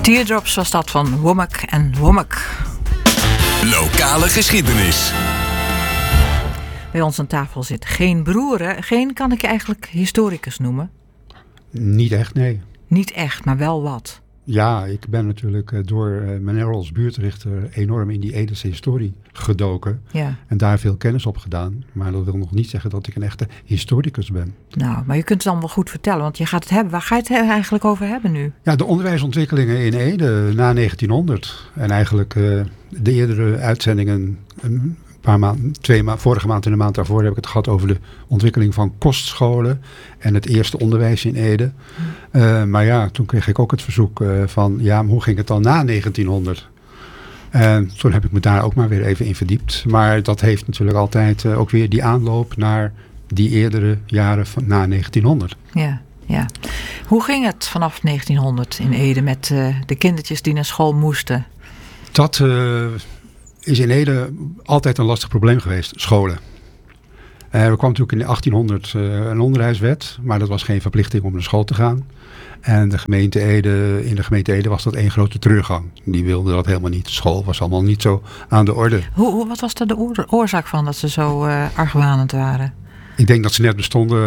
Teardrops was dat van Womack en Womack. Lokale geschiedenis. Bij ons aan tafel zit Geen Broeren. Geen kan ik je eigenlijk historicus noemen? Niet echt, nee. Niet echt, maar wel wat. Ja, ik ben natuurlijk door mijn rol als buurtrichter enorm in die Edese historie gedoken. Ja. En daar veel kennis op gedaan. Maar dat wil nog niet zeggen dat ik een echte historicus ben. Nou, maar je kunt het dan wel goed vertellen, want je gaat het hebben. Waar ga je het eigenlijk over hebben nu? Ja, de onderwijsontwikkelingen in Ede na 1900. En eigenlijk de eerdere uitzendingen, vorige maand en de maand daarvoor heb ik het gehad over de ontwikkeling van kostscholen en het eerste onderwijs in Ede. Maar ja, toen kreeg ik ook het verzoek van, ja, maar hoe ging het dan na 1900? En toen heb ik me daar ook maar weer even in verdiept. Maar dat heeft natuurlijk altijd ook weer die aanloop naar die eerdere jaren van na 1900. Ja, ja. Hoe ging het vanaf 1900 in Ede met de kindertjes die naar school moesten? Dat is in Ede altijd een lastig probleem geweest, scholen. Er kwam natuurlijk in 1800 een onderwijswet, maar dat was geen verplichting om naar school te gaan. En in de gemeente Ede was dat één grote teruggang. Die wilde dat helemaal niet. School was allemaal niet zo aan de orde. Wat was daar de oorzaak van dat ze zo argwanend waren? Ik denk dat ze net bestonden.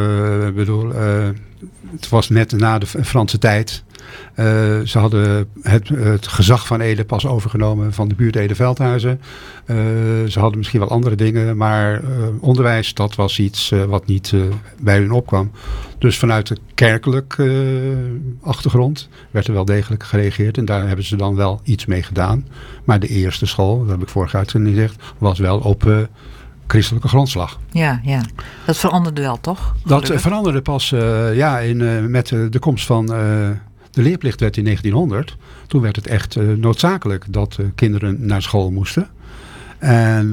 Het was net na de Franse tijd. Ze hadden het gezag van Ede pas overgenomen van de buurt Ede-Veldhuizen. Ze hadden misschien wel andere dingen, maar onderwijs, dat was iets wat niet bij hun opkwam. Dus vanuit de kerkelijke achtergrond werd er wel degelijk gereageerd. En daar hebben ze dan wel iets mee gedaan. Maar de eerste school, dat heb ik vorige uitzending gezegd, was wel op christelijke grondslag. Ja, ja. Dat veranderde wel, toch? Dat veranderde pas met de komst van de leerplichtwet in 1900. Toen werd het echt noodzakelijk dat kinderen naar school moesten. En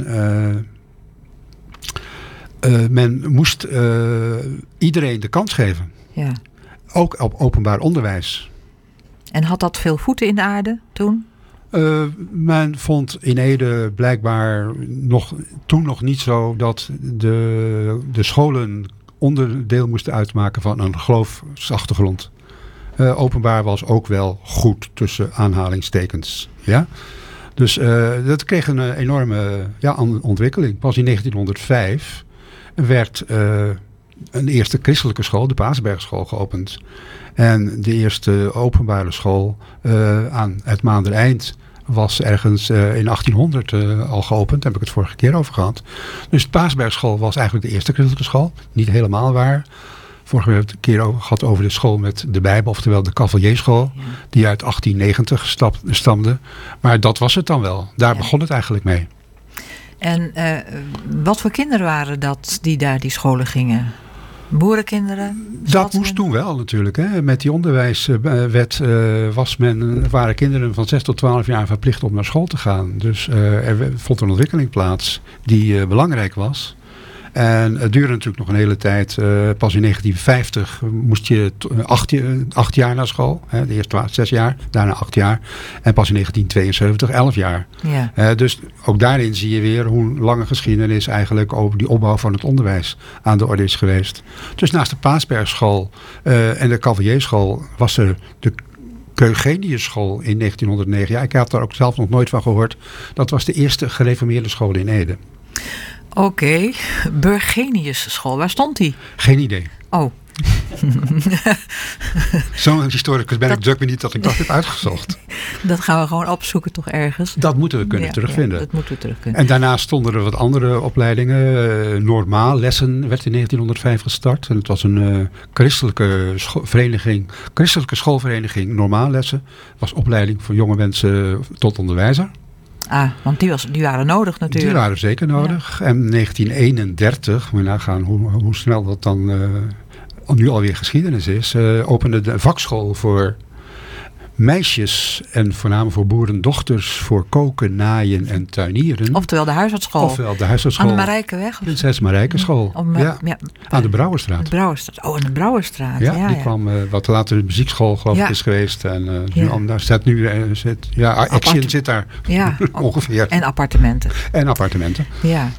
men moest iedereen de kans geven. Ja. Ook op openbaar onderwijs. En had dat veel voeten in de aarde toen? Men vond in Ede blijkbaar toen nog niet zo dat de scholen onderdeel moesten uitmaken van een geloofsachtergrond. Openbaar was ook wel goed tussen aanhalingstekens. Ja? Dus dat kreeg een enorme ontwikkeling. Pas in 1905 werd een eerste christelijke school, de Paasbergschool, geopend. En de eerste openbare school aan het Maandereind was ergens in 1800 al geopend. Daar heb ik het vorige keer over gehad. Dus de Paasbergschool was eigenlijk de eerste christelijke school. Niet helemaal waar. Vorige keer heb ik het een keer gehad over de school met de Bijbel, oftewel de Cavalierschool, die uit 1890 stamde. Maar dat was het dan wel. Daar begon het eigenlijk mee. En wat voor kinderen waren dat die daar die scholen gingen? Boerenkinderen? Dat moest toen wel natuurlijk. Hè. Met die onderwijswet waren kinderen van 6 tot 12 jaar verplicht om naar school te gaan. Dus er vond een ontwikkeling plaats die belangrijk was. En het duurde natuurlijk nog een hele tijd. Pas in 1950 moest je 8 jaar naar school. De eerste 6 jaar, daarna 8 jaar. En pas in 1972 11 jaar. Ja. Dus ook daarin zie je weer hoe lange geschiedenis eigenlijk over die opbouw van het onderwijs aan de orde is geweest. Dus naast de Paasbergschool en de Cavalierschool was er de Keugeniusschool in 1909. Ja, ik had daar ook zelf nog nooit van gehoord. Dat was de eerste gereformeerde school in Ede. Oké, Burgeniusschool. Waar stond die? Geen idee. Oh. Zo'n historicus ben ik druk niet dat ik dat heb uitgezocht. Dat gaan we gewoon opzoeken toch ergens? Dat moeten we kunnen terugvinden. Ja, dat moeten we terugvinden. En daarnaast stonden er wat andere opleidingen. Normaal lessen werd in 1905 gestart. En het was een christelijke schoolvereniging Normaal lessen. Het was opleiding voor jonge mensen tot onderwijzer. Ah, want die waren nodig natuurlijk. Die waren zeker nodig. Ja. En 1931, moet je nagaan hoe snel dat dan nu alweer geschiedenis is, opende de vakschool voor meisjes en voornamelijk voor boerendochters voor koken, naaien en tuinieren. Oftewel de huisartsschool. Aan de Marijkeweg? Prinses Marijkeschool. Aan de Brouwerstraat. De Brouwerstraat. Oh, aan de Brouwerstraat. Ja, die kwam wat later de muziekschool geloof ik is geweest. En daar staat nu Action zit daar ongeveer. En appartementen. Ja.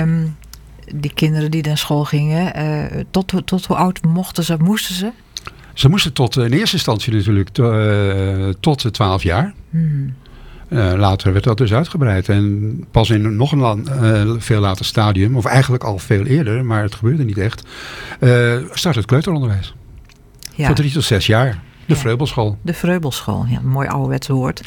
Die kinderen die naar school gingen, tot hoe oud moesten ze? Ze moesten in eerste instantie natuurlijk tot 12 jaar. Later werd dat dus uitgebreid. En pas in nog een veel later stadium, of eigenlijk al veel eerder, maar het gebeurde niet echt, start het kleuteronderwijs. Ja. Voor 3 tot 6 jaar. De Vreubelschool. De Vreubelschool, ja, een mooi ouderwets woord.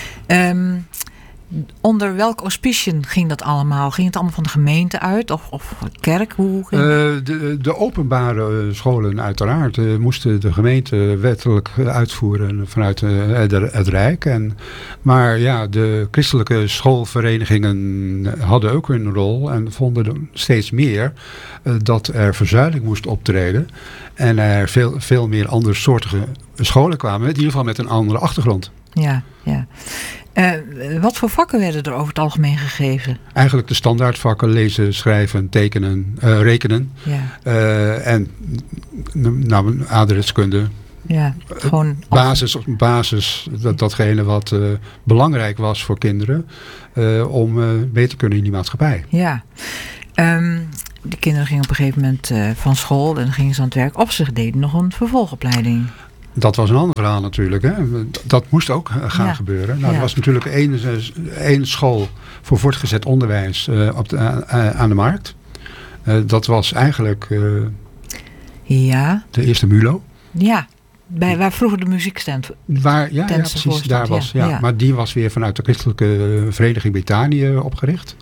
Onder welk auspiciën ging dat allemaal? Ging het allemaal van de gemeente uit? Of kerk? Hoe ging de openbare scholen uiteraard moesten de gemeente wettelijk uitvoeren vanuit het Rijk. Maar ja, de christelijke schoolverenigingen hadden ook hun rol en vonden steeds meer dat er verzuiling moest optreden. En er veel meer andersoortige scholen kwamen, in ieder geval met een andere achtergrond. Ja. Wat voor vakken werden er over het algemeen gegeven? Eigenlijk de standaardvakken: lezen, schrijven, tekenen, rekenen. Ja. En adreskunde. Ja, gewoon basis datgene wat belangrijk was voor kinderen om mee te kunnen in die maatschappij. Ja. De kinderen gingen op een gegeven moment van school en gingen ze aan het werk. Of ze deden nog een vervolgopleiding. Dat was een ander verhaal natuurlijk. Hè? Dat moest ook gaan gebeuren. Er was natuurlijk één school voor voortgezet onderwijs aan de markt. Dat was eigenlijk de eerste MULO. Ja, waar vroeger de muziekstand. Precies, daar was. Ja. Maar die was weer vanuit de christelijke vereniging Betanië opgericht.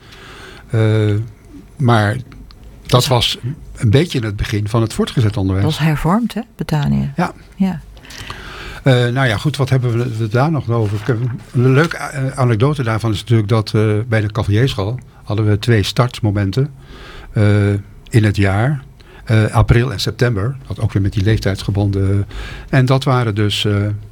Maar dat was een beetje in het begin van het voortgezet onderwijs. Dat was hervormd, hè, Betanië? Ja. Goed, wat hebben we daar nog over? Een leuke anekdote daarvan is natuurlijk dat bij de Cavalierschool hadden we 2 startmomenten in het jaar. April en september. Dat ook weer met die leeftijdsgebonden. En dat waren dus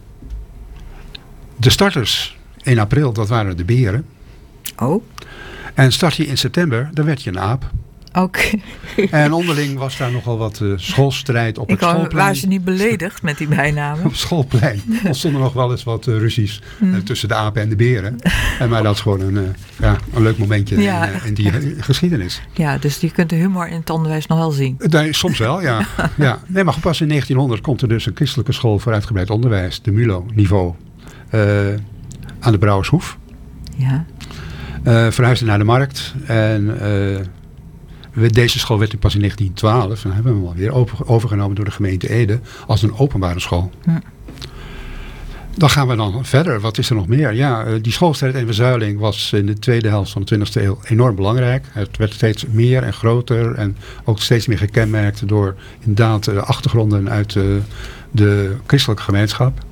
de starters in april, dat waren de beren. Oh. En start je in september, dan werd je een aap. Oké. En onderling was daar nogal wat schoolstrijd op het schoolplein. Waren ze niet beledigd met die bijnamen? Op het schoolplein. Er stonden nog wel eens wat ruzies tussen de apen en de beren. Maar dat is gewoon een leuk momentje in die geschiedenis. Ja, dus je kunt de humor in het onderwijs nog wel zien. Nee, soms wel, ja. Nee, maar goed, pas in 1900 komt er dus een christelijke school voor uitgebreid onderwijs. De MULO-niveau. Aan de Brouwershoef. Ja. Verhuisde naar de markt. En deze school werd pas in 1912. En hebben we hem alweer overgenomen door de gemeente Ede. Als een openbare school. Ja. Dan gaan we dan verder. Wat is er nog meer? Ja, die schoolstrijd en verzuiling was in de tweede helft van de 20e eeuw enorm belangrijk. Het werd steeds meer en groter. En ook steeds meer gekenmerkt door inderdaad achtergronden uit de christelijke gemeenschap.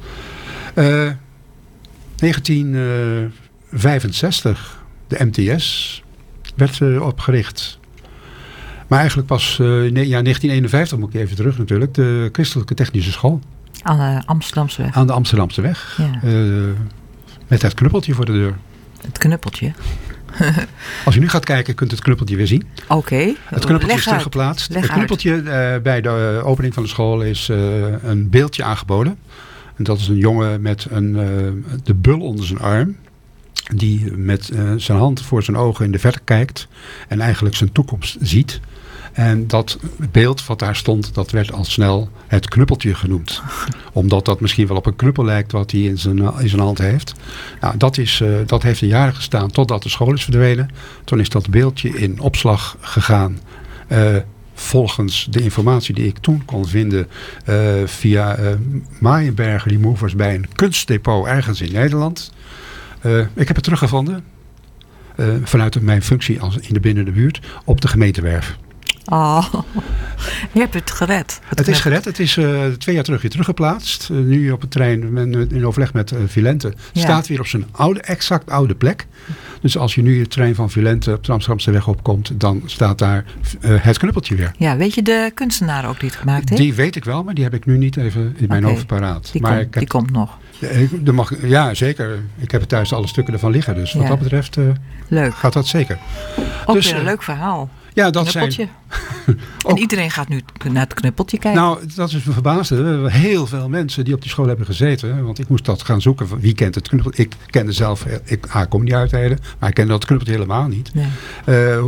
1965, de MTS werd opgericht. Maar eigenlijk pas 1951, moet ik even terug natuurlijk, de Christelijke Technische School. Aan de Amsterdamse weg. Aan de Amsterdamse weg. Ja. Met het knuppeltje voor de deur. Het knuppeltje? Als u nu gaat kijken, kunt u het knuppeltje weer zien. Oké. Het knuppeltje is teruggeplaatst. Het knuppeltje bij de opening van de school is een beeldje aangeboden. En dat is een jongen met de bul onder zijn arm. Die met zijn hand voor zijn ogen in de verte kijkt. En eigenlijk zijn toekomst ziet. En dat beeld wat daar stond, dat werd al snel het knuppeltje genoemd. Omdat dat misschien wel op een knuppel lijkt wat hij in zijn hand heeft. Nou, dat heeft een jaar gestaan totdat de school is verdwenen. Toen is dat beeldje in opslag gegaan. Volgens de informatie die ik toen kon vinden via Maaienberger Removers bij een kunstdepot ergens in Nederland. Ik heb het teruggevonden vanuit mijn functie binnen de buurt op de gemeentewerf. Oh, je hebt het gered. Het is gered. Het is 2 jaar terug weer teruggeplaatst. Nu op het terrein in overleg met Vilente. Ja. Staat weer op zijn exact oude plek. Dus als je nu het terrein van Vilente op de Amsterdamse weg opkomt, dan staat daar het knuppeltje weer. Ja, weet je de kunstenaar ook die het gemaakt heeft? Die weet ik wel, maar die heb ik nu niet even in mijn hoofd paraat. Die komt nog. Ja, zeker. Ik heb thuis alle stukken ervan liggen. Dus wat dat betreft leuk. Gaat dat zeker. Ook weer een leuk verhaal. Ja, dat zijn. En iedereen gaat nu naar het knuppeltje kijken. Nou, dat is me verbaasde. We hebben heel veel mensen die op die school hebben gezeten. Want ik moest dat gaan zoeken. Wie kent het knuppeltje? Ik kende zelf, ik kom niet uit Ede, maar ik kende dat knuppeltje helemaal niet. Nee.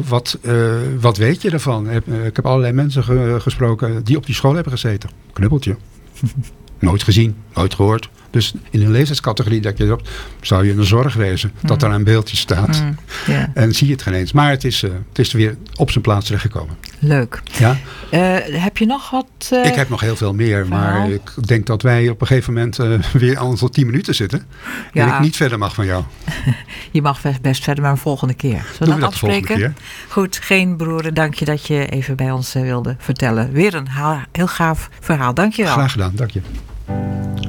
Wat weet je ervan? Ik heb allerlei mensen gesproken die op die school hebben gezeten. Knuppeltje. Nooit gezien, nooit gehoord. Dus in een leeftijdscategorie dat je erop, zou je een zorg wezen dat er een beeldje staat. En zie je het geen eens. Maar het is weer op zijn plaats terechtgekomen. Leuk. Ja? Heb je nog wat? Ik heb nog heel veel meer. verhaal? Maar ik denk dat wij op een gegeven moment weer al tot 10 minuten zitten. Ja. En ik niet verder mag van jou. Je mag best verder, maar een volgende keer. Zullen Doen we dat de volgende afspreken? keer. Goed, geen broeren. Dank je dat je even bij ons wilde vertellen. Weer een heel gaaf verhaal. Dank je wel. Graag gedaan, dank je.